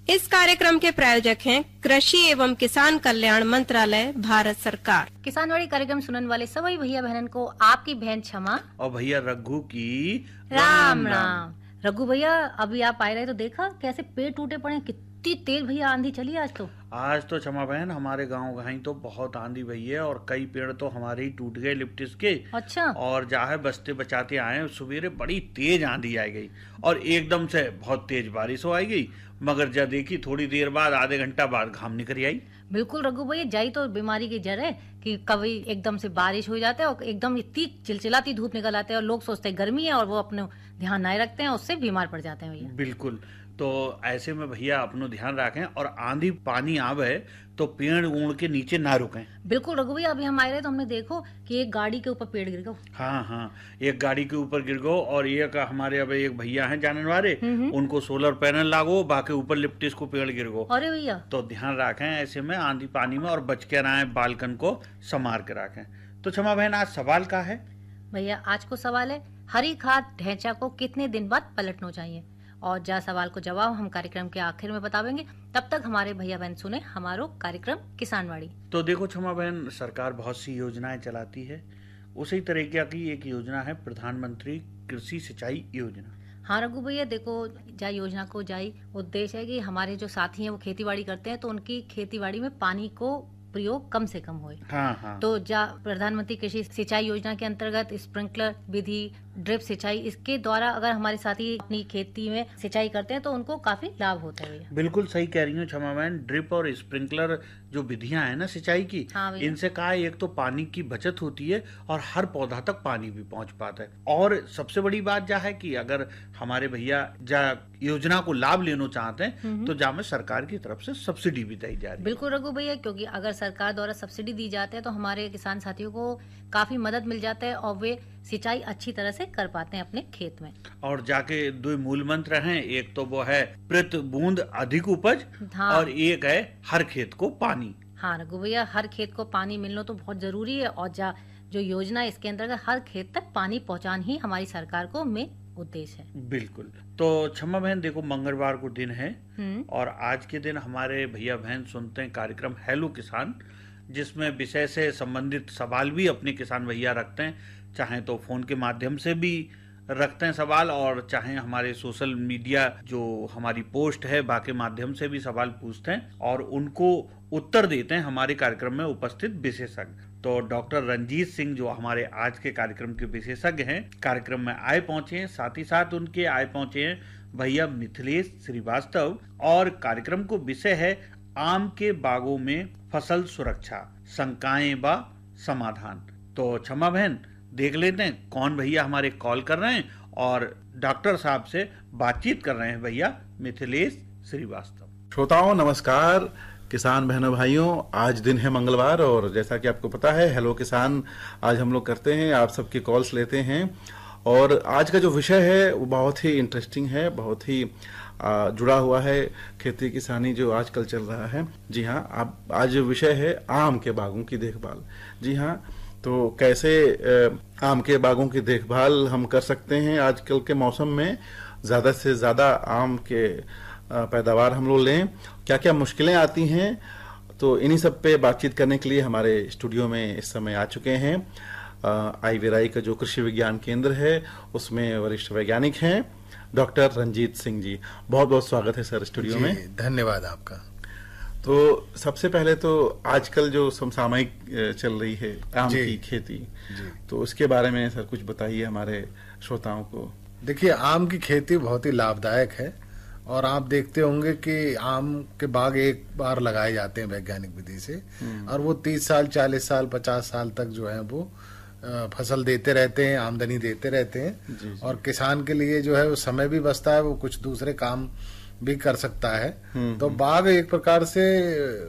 इस कार्यक्रम के प्रायोजक हैं कृषि एवं किसान कल्याण मंत्रालय, भारत सरकार। किसानवाड़ी कार्यक्रम सुनने वाले सभी भैया बहनन को आपकी बहन क्षमा और भैया रघु की राम राम। रघु भैया अभी आप आए रहे तो देखा कैसे पेड़ टूटे पड़े, कितनी तेज भैया आंधी चली आज तो क्षमा बहन हमारे गांव गहाई तो बहुत आंधी भई है और कई पेड़ तो हमारे ही टूट गए लिप्टिस के। अच्छा। और जाहे बचते बचाते आए, सवेरे बड़ी तेज आंधी आई गई और एकदम से बहुत तेज बारिश हो आई गई, मगर जब देखी थोड़ी देर बाद, आधे घंटा बाद घाम निकल आई। बिल्कुल रघु भैया, जाई तो बीमारी की जड़ है कि कभी एकदम से बारिश हो जाता है और एकदम इतनी चिलचिलाती धूप निकल आते हैं और लोग सोचते हैं गर्मी है और वो अपने ध्यान नहीं रखते हैं, उससे बीमार पड़ जाते हैं भैया। बिल्कुल, तो ऐसे में भैया अपनो ध्यान रखें और आंधी पानी आवे तो पेड़ उड़ के नीचे ना रुकें। बिल्कुल रघु भैया, अभी हम आए रहे तो हमने देखो कि एक गाड़ी के ऊपर पेड़ गिर गया। हाँ, एक गाड़ी के ऊपर गिर गो और एक हमारे अब एक भैया हैं जानने वाले, उनको सोलर पैनल लागो, बाकी ऊपर लिप्टिस को पेड़ गिर गो। अरे भैया, तो ध्यान रखें ऐसे में आंधी पानी में और बच के रहे, बालकन को संभाल के रखें। तो क्षमा बहन, आज सवाल का है भैया? आज को सवाल है, हरी खाद ढैंचा को कितने दिन बाद पलटना चाहिए? और जा सवाल को जवाब हम कार्यक्रम के आखिर में बतावेंगे। तब तक हमारे भैया बहन सुने हमारो कार्यक्रम किसानवाड़ी। तो देखो क्षमा बहन, सरकार बहुत सी योजनाएं चलाती है, उसी तरीके की एक योजना है प्रधानमंत्री कृषि सिंचाई योजना। हाँ रघु भैया, देखो जा योजना को जाई उद्देश्य है कि हमारे जो साथी हैं वो खेतीबाड़ी करते हैं तो उनकी खेतीबाड़ी में पानी को प्रयोग कम से कम होए। हाँ। तो जा प्रधानमंत्री कृषि सिंचाई योजना के अंतर्गत स्प्रिंकलर विधि, ड्रिप सिंचाई, इसके द्वारा अगर हमारे साथी अपनी खेती में सिंचाई करते हैं तो उनको काफी लाभ होता है भैया। बिल्कुल सही कह रही हूँ क्षमा बहन, ड्रिप और स्प्रिंकलर जो विधियां हैं ना सिंचाई की, हाँ इनसे कहा एक तो पानी की बचत होती है और हर पौधा तक पानी भी पहुंच पाता है। और सबसे बड़ी बात जा है कि अगर हमारे भैया जा योजना को लाभ लेना चाहते हैं तो जा में सरकार की तरफ से सब्सिडी भी दी जा रही है। बिल्कुल रघु भैया, क्योंकि अगर सरकार द्वारा सब्सिडी दी जाती है तो हमारे किसान साथियों को काफी मदद मिल जाता है और वे सिंचाई अच्छी तरह से कर पाते हैं अपने खेत में। और जाके दो मूल मंत्र हैं, एक तो वो है प्रति बूंद अधिक उपज, हाँ। और एक है हर खेत को पानी। हाँ रघु भैया, हर खेत को पानी मिलना तो बहुत जरूरी है और जो योजना इसके अंतर्गत हर खेत तक पानी पहुँचाना ही हमारी सरकार को में उद्देश्य है। बिल्कुल। तो क्षमा बहन देखो, मंगलवार को दिन है और आज के दिन हमारे भैया बहन सुनते हैं कार्यक्रम हेलो किसान, जिसमें विषय से संबंधित सवाल भी अपने किसान भैया रखते हैं, चाहे तो फोन के माध्यम से भी रखते हैं सवाल और चाहे हमारे सोशल मीडिया जो हमारी पोस्ट है बाकी माध्यम से भी सवाल पूछते हैं और उनको उत्तर देते हैं हमारे कार्यक्रम में उपस्थित विशेषज्ञ। तो डॉक्टर रंजीत सिंह जो हमारे आज के कार्यक्रम के विशेषज्ञ हैं, कार्यक्रम में आए पहुंचे हैं, साथ ही साथ उनके आए पहुंचे हैं भैया मिथिलेश श्रीवास्तव और कार्यक्रम को विषय है आम के बागों में फसल सुरक्षा, शंकाएं व समाधान। तो क्षमा बहन, देख लेते हैं कौन भैया हमारे कॉल कर रहे हैं और डॉक्टर साहब से बातचीत कर रहे हैं भैया मिथिलेश श्रीवास्तव। श्रोताओं नमस्कार, किसान बहनों भाइयों, आज दिन है मंगलवार और जैसा कि आपको पता है हेलो किसान आज हम लोग करते हैं, आप सबके कॉल्स लेते हैं और आज का जो विषय है वो बहुत ही इंटरेस्टिंग है, बहुत ही जुड़ा हुआ है खेती किसानी जो आजकल चल रहा है। जी हाँ, आप आज विषय है आम के बागों की देखभाल। जी हाँ, तो कैसे आम के बागों की देखभाल हम कर सकते हैं आजकल के मौसम में, ज्यादा से ज्यादा आम के पैदावार हम लोग लें, क्या क्या मुश्किलें आती हैं, तो इन्हीं सब पे बातचीत करने के लिए हमारे स्टूडियो में इस समय आ चुके हैं IVRI का जो कृषि विज्ञान केंद्र है उसमें वरिष्ठ वैज्ञानिक हैं डॉक्टर रंजीत सिंह जी। बहुत बहुत स्वागत है सर स्टूडियो में। धन्यवाद आपका। तो सबसे पहले तो आजकल जो समसामयिक चल रही है आम की खेती, तो उसके बारे में सर कुछ बताइए हमारे श्रोताओं को। देखिए, आम की खेती बहुत ही लाभदायक है और आप देखते होंगे कि आम के बाग एक बार लगाए जाते हैं वैज्ञानिक विधि से और वो 30 साल 40 साल 50 साल तक जो है वो फसल देते रहते हैं, आमदनी देते रहते हैं। जी। और किसान के लिए जो है वो समय भी बचता है, वो कुछ दूसरे काम भी कर सकता है। तो बाग एक प्रकार से